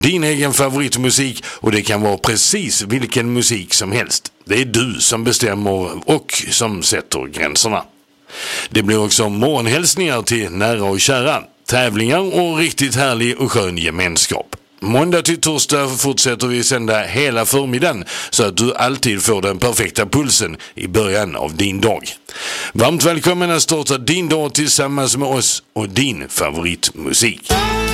din egen favoritmusik, och det kan vara precis vilken musik som helst. Det är du som bestämmer och som sätter gränserna. Det blir också morgonhälsningar till nära och kära, tävlingar och riktigt härlig och skön gemenskap. Måndag till torsdag fortsätter vi sända hela förmiddagen så att du alltid får den perfekta pulsen i början av din dag. Varmt välkommen att starta din dag tillsammans med oss och din favoritmusik.